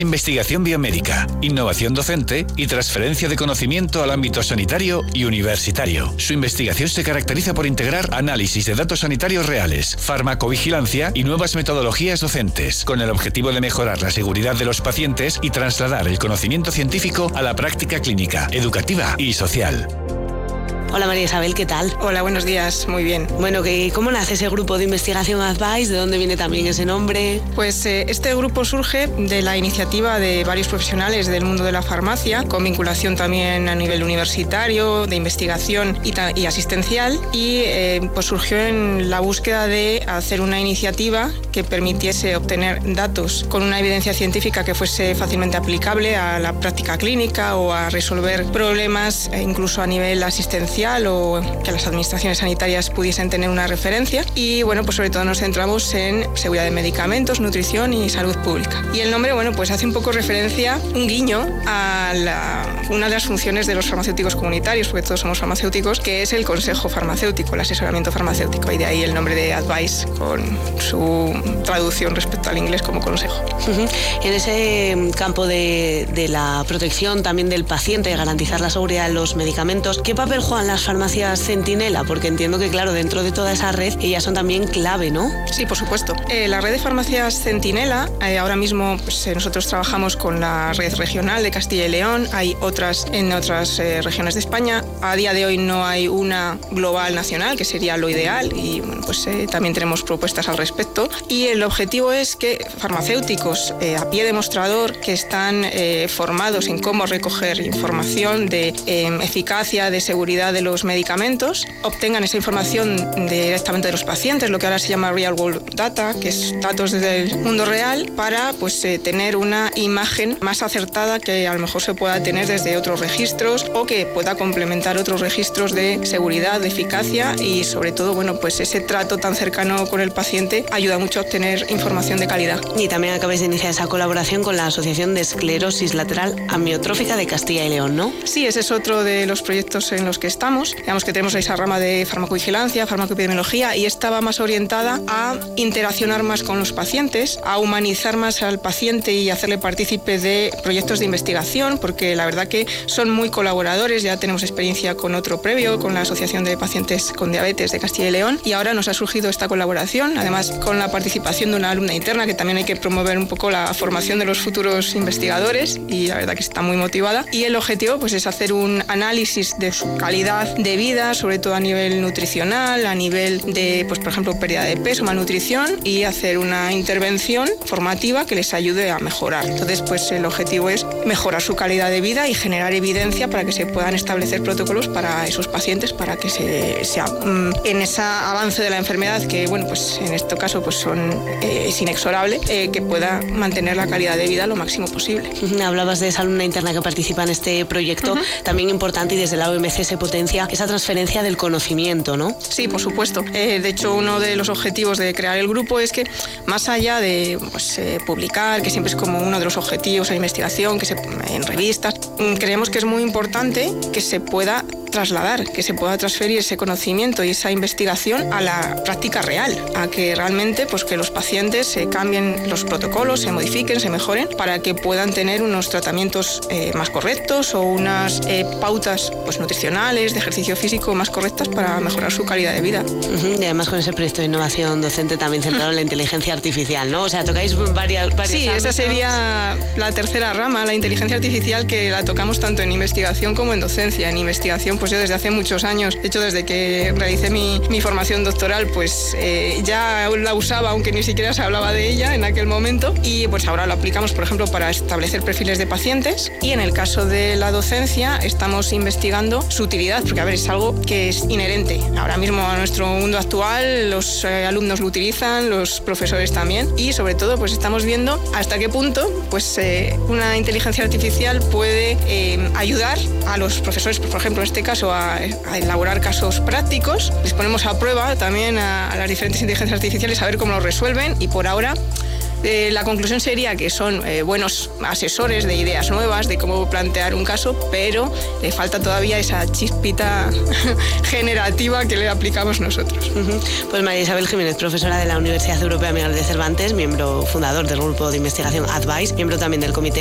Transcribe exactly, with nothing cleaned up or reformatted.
Investigación biomédica, innovación docente y transferencia de conocimiento al ámbito sanitario y universitario. Su investigación se caracteriza por integrar análisis de datos sanitarios reales, farmacovigilancia y nuevas metodologías docentes, con el objetivo de mejorar la seguridad de los pacientes y trasladar el conocimiento científico a la práctica clínica, educativa y social. Hola María Isabel, ¿qué tal? Hola, buenos días, muy bien. Bueno, ¿cómo nace ese grupo de investigación Advice? ¿De dónde viene también ese nombre? Pues eh, este grupo surge de la iniciativa de varios profesionales del mundo de la farmacia, con vinculación también a nivel universitario, de investigación y, y asistencial, y eh, pues surgió en la búsqueda de hacer una iniciativa que permitiese obtener datos con una evidencia científica que fuese fácilmente aplicable a la práctica clínica o a resolver problemas eh, incluso a nivel asistencial, o que las administraciones sanitarias pudiesen tener una referencia. Y bueno, pues sobre todo nos centramos en seguridad de medicamentos, nutrición y salud pública. Y el nombre, bueno, pues hace un poco referencia, un guiño a la, una de las funciones de los farmacéuticos comunitarios, porque todos somos farmacéuticos, que es el consejo farmacéutico, el asesoramiento farmacéutico, y de ahí el nombre de Advice, con su traducción respecto al inglés como consejo. Uh-huh. En ese campo de, de la protección también del paciente, de garantizar la seguridad de los medicamentos, ¿qué papel juegan las farmacias Centinela? Porque entiendo que, claro, dentro de toda esa red, ellas son también clave, ¿no? Sí, por supuesto. Eh, la red de farmacias Centinela, eh, ahora mismo pues, eh, nosotros trabajamos con la red regional de Castilla y León, hay otras en otras eh, regiones de España. A día de hoy no hay una global nacional, que sería lo ideal, y bueno, pues eh, también tenemos propuestas al respecto. Y el objetivo es que farmacéuticos eh, a pie de mostrador, que están eh, formados en cómo recoger información de eh, eficacia, de seguridad de los medicamentos, obtengan esa información directamente de los pacientes, lo que ahora se llama real world data, que es datos del mundo real, para pues eh, tener una imagen más acertada que a lo mejor se pueda tener desde otros registros, o que pueda complementar otros registros de seguridad, de eficacia, y sobre todo, bueno, pues ese trato tan cercano con el paciente ayuda mucho a obtener información de calidad. Y también acabáis de iniciar esa colaboración con la Asociación de Esclerosis Lateral Amiotrófica de Castilla y León, ¿no? Sí, ese es otro de los proyectos en los que estamos. Digamos que tenemos esa rama de farmacovigilancia, farmacoepidemiología, y esta va más orientada a interaccionar más con los pacientes, a humanizar más al paciente y hacerle partícipe de proyectos de investigación, porque la verdad que son muy colaboradores. Ya tenemos experiencia con otro previo, con la Asociación de Pacientes con Diabetes de Castilla y León, y ahora nos ha surgido esta colaboración, además con la participación de una alumna interna, que también hay que promover un poco la formación de los futuros investigadores, y la verdad que está muy motivada. Y el objetivo pues es hacer un análisis de su calidad de vida, sobre todo a nivel nutricional, a nivel de, pues por ejemplo, pérdida de peso, malnutrición, y hacer una intervención formativa que les ayude a mejorar. Entonces, pues el objetivo es mejorar su calidad de vida y generar evidencia para que se puedan establecer protocolos para esos pacientes, para que se sea en ese avance de la enfermedad, que bueno, pues en este caso pues son eh, es inexorable, eh, que pueda mantener la calidad de vida lo máximo posible. Hablabas de esa alumna interna que participa en este proyecto, uh-huh. También importante, y desde la O M C se potencia esa transferencia del conocimiento, ¿no? Sí, por supuesto. Eh, de hecho, uno de los objetivos de crear el grupo es que, más allá de pues, eh, publicar, que siempre es como uno de los objetivos de investigación, que se en revistas, creemos que es muy importante que se pueda trasladar, que se pueda transferir ese conocimiento y esa investigación a la práctica real, a que realmente pues que los pacientes se cambien los protocolos, se modifiquen, se mejoren, para que puedan tener unos tratamientos eh, más correctos, o unas eh, pautas pues nutricionales, de ejercicio físico más correctas para mejorar su calidad de vida. Uh-huh. Y además con ese proyecto de innovación docente también centrado en la inteligencia artificial, ¿no? O sea, tocáis varias, varias Sí, ámbitos. Esa sería la tercera rama, la inteligencia artificial, que la tocamos tanto en investigación como en docencia. En investigación, pues yo desde hace muchos años, de hecho desde que realicé mi, mi formación doctoral, pues eh, ya la usaba, aunque ni siquiera se hablaba de ella en aquel momento, y pues ahora lo aplicamos, por ejemplo, para establecer perfiles de pacientes, y en el caso de la docencia estamos investigando su utilidad, porque a ver, es algo que es inherente ahora mismo a nuestro mundo actual, los eh, alumnos lo utilizan, los profesores también, y sobre todo pues estamos viendo hasta qué punto pues eh, una inteligencia artificial puede eh, ayudar a los profesores, por ejemplo, en este caso a, a elaborar casos prácticos. Les ponemos a prueba también a, a las diferentes inteligencias artificiales a ver cómo lo resuelven, y por ahora Eh, la conclusión sería que son eh, buenos asesores de ideas nuevas, de cómo plantear un caso, pero le falta todavía esa chispita generativa que le aplicamos nosotros. Uh-huh. Pues María Isabel Jiménez, profesora de la Universidad Europea Miguel de Cervantes, miembro fundador del grupo de investigación Advice, miembro también del comité